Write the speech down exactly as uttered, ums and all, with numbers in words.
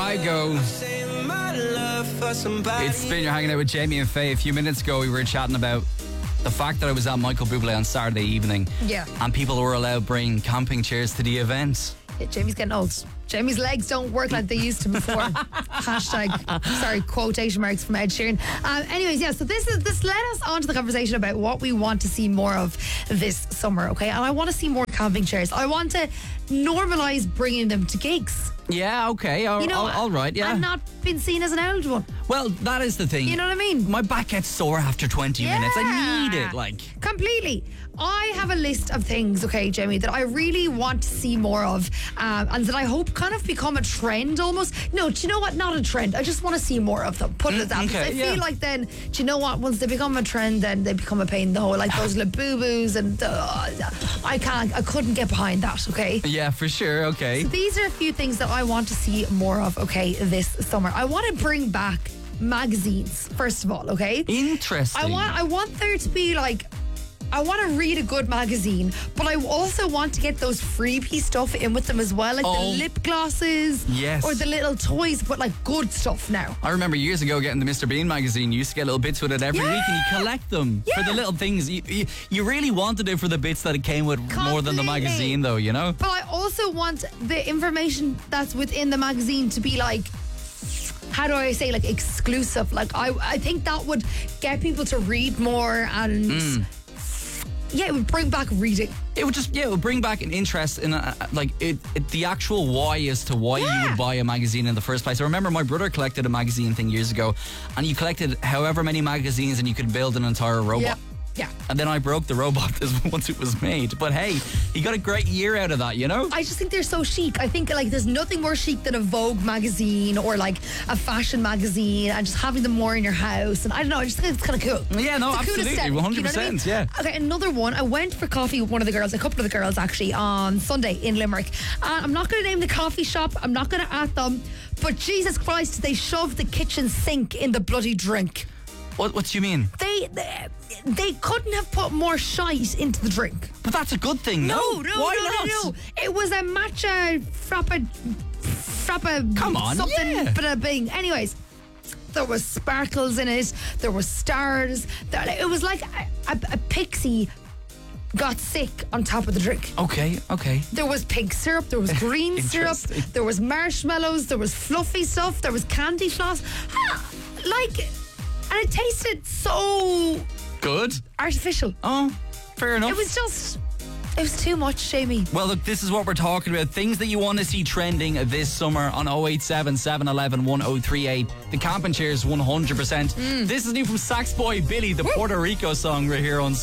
Kygo. It's Spin. You're hanging out with Jamie and Faye. A few minutes ago, we were chatting about the fact that I was at Michael Bublé on Saturday evening. Yeah. And people were allowed to bring camping chairs to the event. Yeah, Jamie's getting old. Jamie's legs don't work like they used to before. Hashtag, sorry, quotation marks from Ed Sheeran. Um, anyways, yeah, so this is this led us on to the conversation about what we want to see more of this summer, okay? And I want to see more camping chairs. I want to normalise bringing them to gigs. Yeah, okay, all, You know, all, all right, yeah. And not been seen as an old one. Well, that is the thing. You know what I mean? My back gets sore after twenty Yeah. minutes. I need it, like. Completely. I have a list of things, okay, Jamie, that I really want to see more of, um, and that I hope kind of become a trend almost. No, do you know what? Not a trend. I just want to see more of them. Put it Mm, as that. okay, I yeah. feel like then, do you know what? Once they become a trend, then they become a pain in the hole. Like those Labubu's, and uh, I can't, I couldn't get behind that, okay? Yeah, for sure, okay. So these are a few things that I want to see more of, okay, this summer. I want to bring back magazines, first of all, okay? Interesting. I want I want there to be like I want to read a good magazine, but I also want to get those freebie stuff in with them as well, like Oh. the lip glosses, Yes. or the little toys, but like good stuff now. I remember years ago getting the Mister Bean magazine. You used to get little bits with it every Yeah. week, and you collect them for Yeah. the little things. You, you, you really wanted it for the bits that it came with more than the Completely. magazine, though, you know? But I also want the information that's within the magazine to be like, how do I say, like exclusive? Like I, I think that would get people to read more, and Mm. yeah, it would bring back reading. It would just, yeah, it would bring back an interest in, uh, like, it, it, the actual why as to why you Yeah. would buy a magazine in the first place. I remember my brother collected a magazine thing years ago, and you collected however many magazines and you could build an entire robot. Yeah, yeah. And then I broke the robot once it was made. But hey, he got a great year out of that, you know? I just think they're so chic. I think like there's nothing more chic than a Vogue magazine or like a fashion magazine, and just having them more in your house. And I don't know, I just think it's kind of cool. Yeah, no, It's a cool absolutely, aesthetic, one hundred you know what I percent, mean? yeah. Okay, another one. I went for coffee with one of the girls, a couple of the girls actually, on Sunday in Limerick. Uh, I'm not going to name the coffee shop. I'm not going to at them. But Jesus Christ, they shoved the kitchen sink in the bloody drink. What, what do you mean? They, they they couldn't have put more shite into the drink. But that's a good thing, no? No, no, Why no, not? no, no. It was a matcha frappa, frappa. Come on, something, yeah. but a bing. Anyways, there was sparkles in it. There were stars. There, it was like a, a, a pixie got sick on top of the drink. Okay, okay. There was pink syrup. There was green syrup. Interesting. There was marshmallows. There was fluffy stuff. There was candy floss. Ah, like, and it tasted so Good. artificial. Oh, fair enough. It was just. It was too much, Jamie. Well, look, this is what we're talking about. Things that you want to see trending this summer on oh eight seven, seven one one, one oh three eight. The camping chairs, one hundred percent. This is new from Sax Boy Billy, the Puerto Rico song right here on